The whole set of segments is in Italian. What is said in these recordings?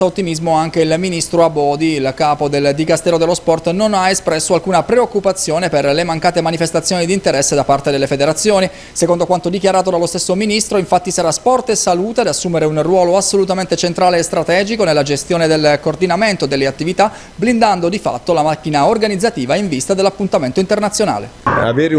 Ottimismo anche il ministro Abodi, il capo del Dicastero dello Sport, non ha espresso alcuna preoccupazione per le mancate manifestazioni di interesse da parte delle federazioni. Secondo quanto dichiarato dallo stesso ministro, infatti sarà Sport e Salute ad assumere un ruolo assolutamente centrale e strategico nella gestione del coordinamento delle attività, blindando di fatto la macchina organizzativa in vista dell'appuntamento internazionale. Avere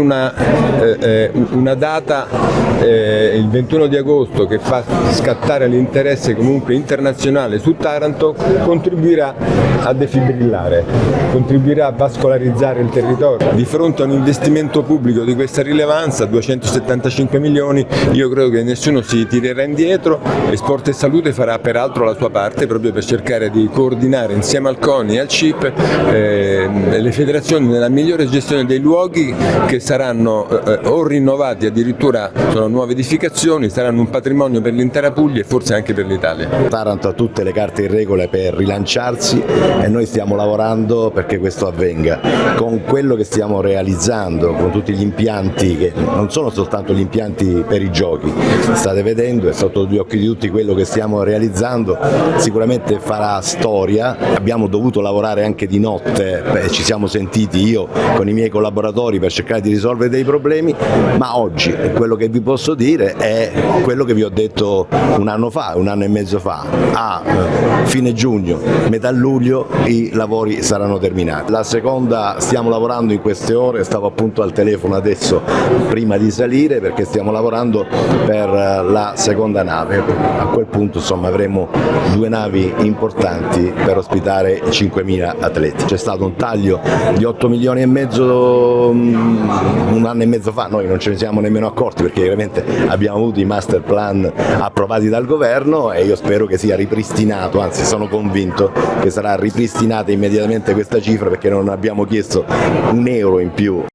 una data, il 21 di agosto, che fa scattare l'interesse comunque internazionale su Taranto contribuirà a defibrillare, contribuirà a vascolarizzare il territorio. Di fronte a un investimento pubblico di questa rilevanza, 275 milioni, io credo che nessuno si tirerà indietro e Sport e Salute farà peraltro la sua parte proprio per cercare di coordinare insieme al CONI e al CIP le federazioni nella migliore gestione dei luoghi che saranno o rinnovati, addirittura sono nuove edificazioni, saranno un patrimonio per l'intera Puglia e forse anche per l'Italia. Taranto ha tutte le carte in regola per rilanciarsi e noi stiamo lavorando perché questo avvenga. Con quello che stiamo realizzando, con tutti gli impianti, che non sono soltanto gli impianti per i giochi, state vedendo, è sotto gli occhi di tutti quello che stiamo realizzando, sicuramente farà storia. Abbiamo dovuto lavorare anche di notte, ci siamo sentiti io con i miei collaboratori per cercare di risolvere dei problemi, ma oggi quello che vi posso dire è quello che vi ho detto un anno e mezzo fa, a fine giugno, metà luglio i lavori saranno terminati. La seconda, stiamo lavorando in queste ore, stavo appunto al telefono adesso prima di salire perché stiamo lavorando per la seconda nave. A quel punto insomma avremo 2 navi importanti per ospitare 5.000 atleti. C'è stato un taglio di 8 milioni e mezzo un anno e mezzo fa, noi non ce ne siamo nemmeno accorti perché chiaramente abbiamo avuto i master plan approvati dal governo e io spero che sia ripristinato, anzi sono convinto che sarà ripristinata immediatamente questa cifra perché non abbiamo chiesto un euro in più.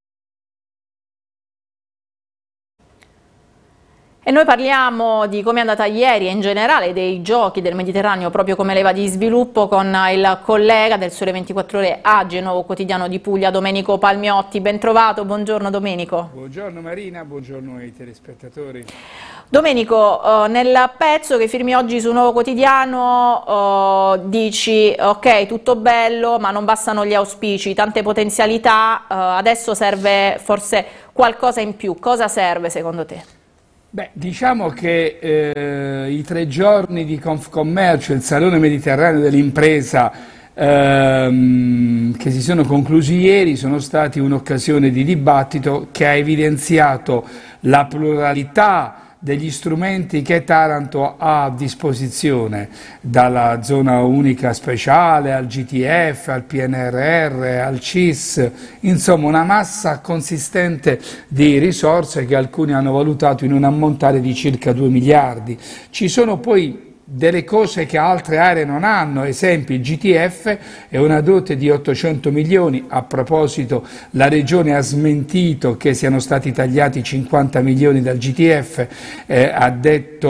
E noi parliamo di come è andata ieri e in generale dei giochi del Mediterraneo proprio come leva di sviluppo con il collega del Sole 24 Ore AGE, Nuovo Quotidiano di Puglia, Domenico Palmiotti. Ben trovato, buongiorno Domenico. Buongiorno Marina, buongiorno ai telespettatori. Domenico, nel pezzo che firmi oggi su Nuovo Quotidiano dici ok, tutto bello ma non bastano gli auspici, tante potenzialità, adesso serve forse qualcosa in più. Cosa serve secondo te? Beh, diciamo che i 3 giorni di Confcommercio, il Salone Mediterraneo dell'Impresa che si sono conclusi ieri, sono stati un'occasione di dibattito che ha evidenziato la pluralità degli strumenti che Taranto ha a disposizione, dalla zona unica speciale al GTF, al PNRR, al CIS, insomma una massa consistente di risorse che alcuni hanno valutato in un ammontare di circa 2 miliardi. Ci sono poi delle cose che altre aree non hanno, esempio il GTF è una dote di 800 milioni, a proposito la Regione ha smentito che siano stati tagliati 50 milioni dal GTF, ha detto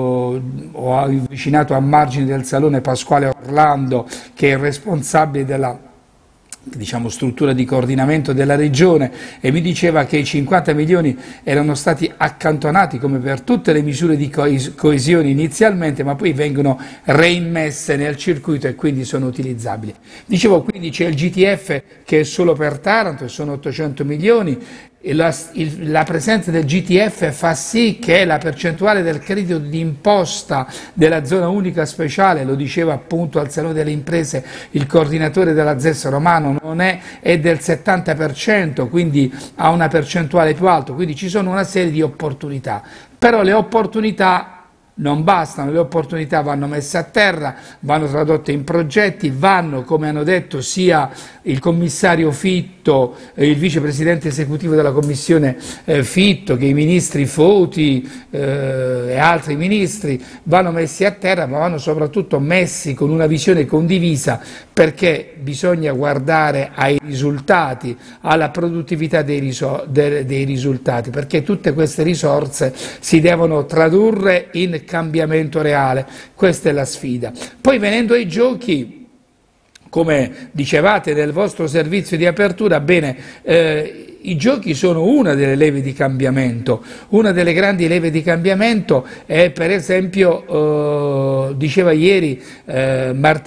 o ha avvicinato a margine del Salone Pasquale Orlando che è il responsabile della struttura di coordinamento della regione e mi diceva che i 50 milioni erano stati accantonati come per tutte le misure di coesione inizialmente, ma poi vengono reimmesse nel circuito e quindi sono utilizzabili. Dicevo, quindi c'è il GTF che è solo per Taranto e sono 800 milioni. La presenza del GTF fa sì che la percentuale del credito d'imposta della zona unica speciale, lo diceva appunto al Salone delle Imprese il coordinatore della ZES Romano, è del 70%, quindi ha una percentuale più alta, quindi ci sono una serie di opportunità, però le opportunità non bastano, le opportunità vanno messe a terra, vanno tradotte in progetti, vanno, come hanno detto sia il commissario Fitto, il vicepresidente esecutivo della commissione Fitto, che i ministri Foti e altri ministri, vanno messi a terra, ma vanno soprattutto messi con una visione condivisa, perché bisogna guardare ai risultati, alla produttività dei risultati, perché tutte queste risorse si devono tradurre in cambiamento reale. Questa è la sfida. Poi venendo ai giochi, come dicevate nel vostro servizio di apertura, bene, i giochi sono una delle leve di cambiamento. Una delle grandi leve di cambiamento è, per esempio, diceva ieri Martino